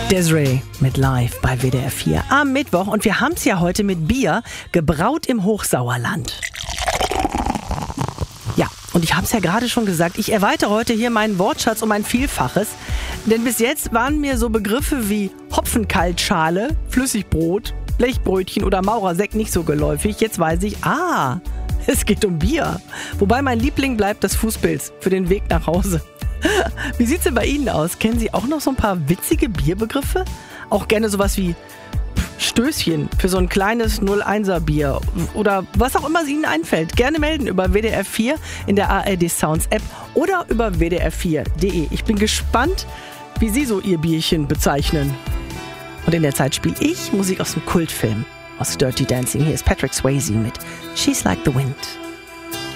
Des'ree mit Live bei WDR 4 am Mittwoch. Und wir haben es ja heute mit Bier, gebraut im Hochsauerland. Ja, und ich habe es ja gerade schon gesagt, ich erweitere heute hier meinen Wortschatz um ein Vielfaches. Denn bis jetzt waren mir so Begriffe wie Hopfenkaltschale, Flüssigbrot, Blechbrötchen oder Maurersekt nicht so geläufig. Jetzt weiß ich, es geht um Bier. Wobei mein Liebling bleibt das Fußpilz für den Weg nach Hause. Wie sieht's denn bei Ihnen aus? Kennen Sie auch noch so ein paar witzige Bierbegriffe? Auch gerne sowas wie Stößchen für so ein kleines 01er Bier oder was auch immer Ihnen einfällt. Gerne melden über WDR 4 in der ARD Sounds App oder über wdr4.de. Ich bin gespannt, wie Sie so Ihr Bierchen bezeichnen. Und in der Zeit spiele ich Musik aus dem Kultfilm, aus Dirty Dancing. Hier ist Patrick Swayze mit She's Like the Wind.